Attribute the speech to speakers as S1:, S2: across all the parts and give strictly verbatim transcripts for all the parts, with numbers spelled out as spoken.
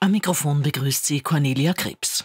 S1: Am Mikrofon begrüßt sie Cornelia Krebs.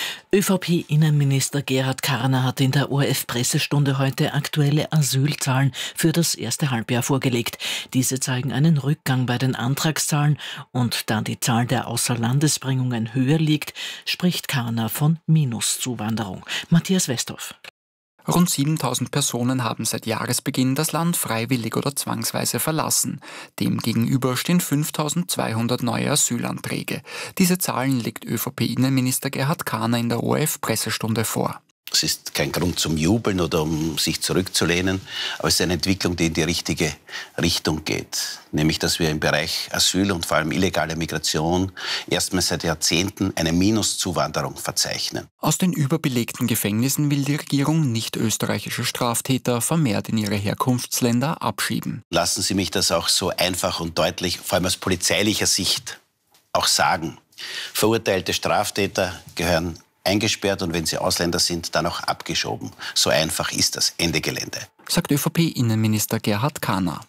S1: ÖVP-Innenminister Gerhard Karner hat in der O R F-Pressestunde heute aktuelle Asylzahlen für das erste Halbjahr vorgelegt. Diese zeigen einen Rückgang bei den Antragszahlen und da die Zahl der Außerlandesbringungen höher liegt, spricht Karner von Minuszuwanderung. Matthias Westhoff.
S2: Rund siebentausend Personen haben seit Jahresbeginn das Land freiwillig oder zwangsweise verlassen. Demgegenüber stehen fünftausendzweihundert neue Asylanträge. Diese Zahlen legt ÖVP-Innenminister Gerhard Karner in der O R F-Pressestunde vor.
S3: Es ist kein Grund zum Jubeln oder um sich zurückzulehnen, aber es ist eine Entwicklung, die in die richtige Richtung geht. Nämlich, dass wir im Bereich Asyl und vor allem illegale Migration erstmals seit Jahrzehnten eine Minuszuwanderung verzeichnen.
S2: Aus den überbelegten Gefängnissen will die Regierung nicht österreichische Straftäter vermehrt in ihre Herkunftsländer abschieben.
S3: Lassen Sie mich das auch so einfach und deutlich, vor allem aus polizeilicher Sicht, auch sagen. Verurteilte Straftäter gehören eingesperrt und wenn sie Ausländer sind, dann auch abgeschoben. So einfach ist das. Ende Gelände.
S2: Sagt ÖVP-Innenminister Gerhard Karner.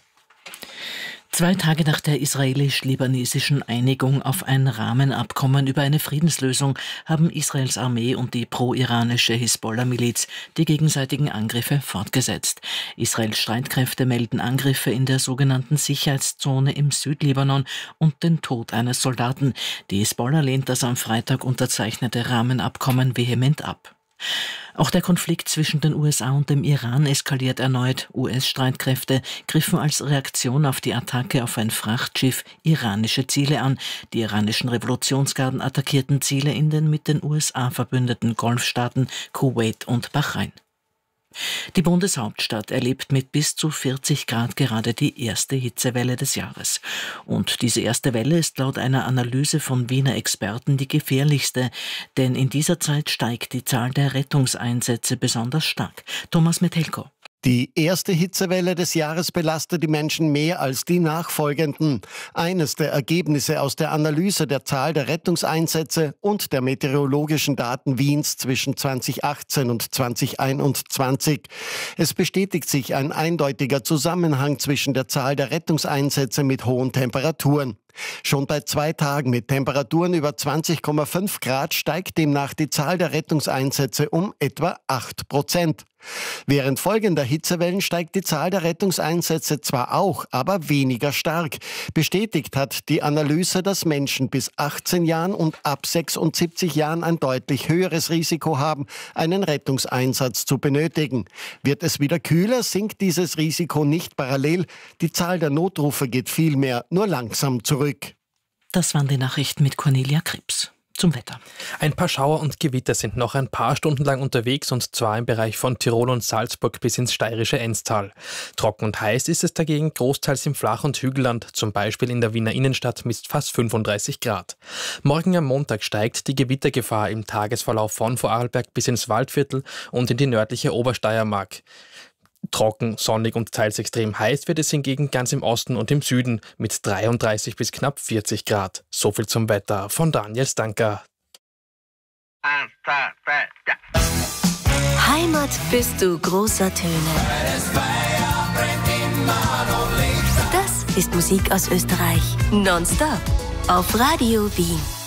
S1: Zwei Tage nach der israelisch-libanesischen Einigung auf ein Rahmenabkommen über eine Friedenslösung haben Israels Armee und die pro-iranische Hisbollah-Miliz die gegenseitigen Angriffe fortgesetzt. Israels Streitkräfte melden Angriffe in der sogenannten Sicherheitszone im Südlibanon und den Tod eines Soldaten. Die Hisbollah lehnt das am Freitag unterzeichnete Rahmenabkommen vehement ab. Auch der Konflikt zwischen den U S A und dem Iran eskaliert erneut. U S-Streitkräfte griffen als Reaktion auf die Attacke auf ein Frachtschiff iranische Ziele an. Die iranischen Revolutionsgarden attackierten Ziele in den mit den U S A verbündeten Golfstaaten Kuwait und Bahrain. Die Bundeshauptstadt erlebt mit bis zu vierzig Grad gerade die erste Hitzewelle des Jahres. Und diese erste Welle ist laut einer Analyse von Wiener Experten die gefährlichste, denn in dieser Zeit steigt die Zahl der Rettungseinsätze besonders stark. Thomas Metelko.
S4: Die erste Hitzewelle des Jahres belastet die Menschen mehr als die nachfolgenden. Eines der Ergebnisse aus der Analyse der Zahl der Rettungseinsätze und der meteorologischen Daten Wiens zwischen zweitausendachtzehn und zweitausendeinundzwanzig. Es bestätigt sich ein eindeutiger Zusammenhang zwischen der Zahl der Rettungseinsätze mit hohen Temperaturen. Schon bei zwei Tagen mit Temperaturen über zwanzig Komma fünf Grad steigt demnach die Zahl der Rettungseinsätze um etwa acht Prozent. Während folgender Hitzewellen steigt die Zahl der Rettungseinsätze zwar auch, aber weniger stark. Bestätigt hat die Analyse, dass Menschen bis achtzehn Jahren und ab sechsundsiebzig Jahren ein deutlich höheres Risiko haben, einen Rettungseinsatz zu benötigen. Wird es wieder kühler, sinkt dieses Risiko nicht parallel. Die Zahl der Notrufe geht vielmehr nur langsam zurück.
S1: Das waren die Nachrichten mit Cornelia Krebs. Zum Wetter.
S5: Ein paar Schauer und Gewitter sind noch ein paar Stunden lang unterwegs und zwar im Bereich von Tirol und Salzburg bis ins steirische Enztal. Trocken und heiß ist es dagegen großteils im Flach- und Hügelland, zum Beispiel in der Wiener Innenstadt mit fast fünfunddreißig Grad. Morgen am Montag steigt die Gewittergefahr im Tagesverlauf von Vorarlberg bis ins Waldviertel und in die nördliche Obersteiermark. Trocken, sonnig und teils extrem heiß wird es hingegen ganz im Osten und im Süden mit dreiunddreißig bis knapp vierzig Grad. So viel zum Wetter von Daniel Stanker.
S6: Heimat bist du großer Töne. Das ist Musik aus Österreich. Nonstop auf Radio Wien.